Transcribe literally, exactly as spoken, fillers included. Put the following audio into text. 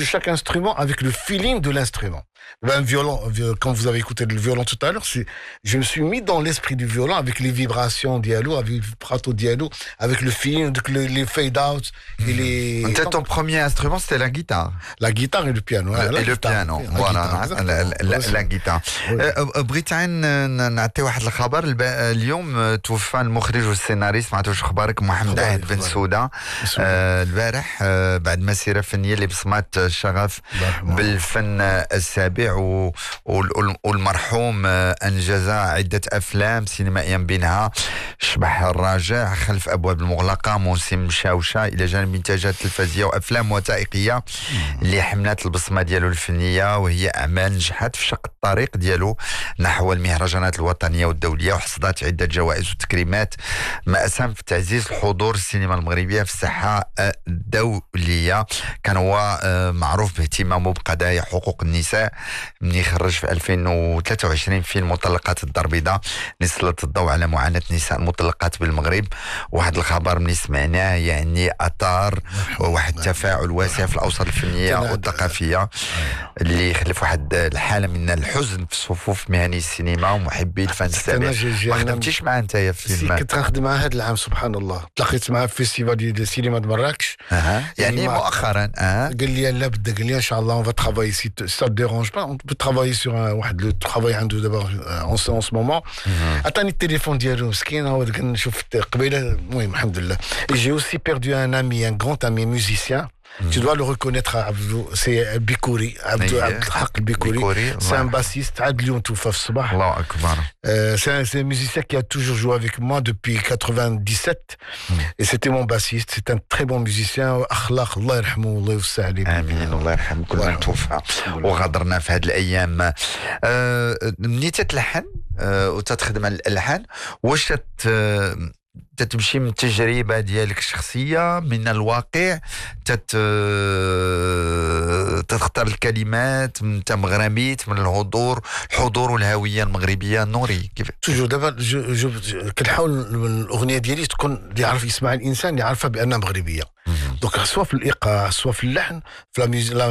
joue chaque instrument avec le feeling de l'instrument. Un violon, quand vous avez écouté le violon tout à l'heure, c'est, je me suis mis dans l'esprit du violon avec les vibrations dialogue, avec le vibrato dialogue, avec le feeling, avec le, les fade-out et mmh. les... En fait, ton premier instrument, c'était la guitare. La guitare et le piano. Le, et le piano, la voilà, guitare, la, la, la, la guitare. بغيت نعطي واحد الخبر اليوم توفى المخرج والسيناريست ما عرفتش اخبارك محمد عهد بن سوده البارح بعد مسيره فنيه اللي بصمات الشغف بالفن السابع والمرحوم انجز عده افلام سينمائيا بينها شبح الراجع خلف ابواب المغلقه موسم شاوشه الى جانب انتاجات تلفزيونيه وافلام وثائقيه اللي حملت البصمه ديالو الفنيه وهي اعمال نجحت في شق الطريق ديالو نحو المهرجانات الوطنيه والدوليه وحصدت عده جوائز وتكريمات ما اسهم في تعزيز الحضور السينما المغربيه في الساحه الدوليه. كان هو معروف باهتمامه بقضايا حقوق النساء من يخرج في ألفين وثلاثة وعشرين فيلم مطلقات الدار البيضاء اللي سلط الضوء على معاناه النساء المطلقات بالمغرب. واحد الخبر من سمعناه يعني اثار واحد التفاعل واسع في الاوساط الفنيه والثقافيه اللي يخلف واحد الحاله من الحزن في صفوف مهني السينما ومحبي الفن السابع. ما خدمتيش معاه انت يا فيلم؟ كنت نخدم معاه هذا العام سبحان الله، تلاقيت معاه في فيستيفال ديال السينما د مراكش. أه. يعني مؤخرا أه. قال لي لا بد، قال لي ان شاء الله اون فا ترافاي سي سا ديرونج با اون بو ترافاي سور واحد لو ترافاي عنده دابا اون سو مومون. عطاني التليفون ديالو مسكين هو كنشوف قبيله. المهم الحمد لله. J'ai aussi perdu un ami, un grand ami musicien. Mmh. Tu dois le reconnaître, Abdou, c'est Bikouri, Abdou Abdelhak Bikouri. C'est un bassiste, Adlion Toufa Fsbah. Allah Akbar. Euh, c'est, un, c'est un musicien qui a toujours joué avec moi depuis quatre-vingt-dix-sept. Mmh. Et c'était mon bassiste. C'est un très bon musicien. Akhlaq, Allah yarhamou, Allah yوسع عليه. آمين الله يرحم كل من توفى وغادرنا في هذه الأيام. مني تتلحن وتتخدم على الألحان واش تت تتمشي من التجربة ديالك الشخصية من الواقع تت تختار الكلمات من مغربيت من الحضور الحضور والهوية المغربية نوري كيف توجو دابا جو جو كنحاول الأغنية ديالي تكون اللي يعرف يسمع الإنسان يعرفها بأنها مغربية. دونك سواء في الإيقاع سواء في اللحن في لا